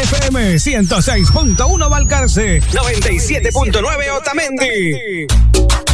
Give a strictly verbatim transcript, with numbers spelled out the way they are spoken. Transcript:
F M ciento seis punto uno Balcarce, noventa y siete punto nueve Otamendi.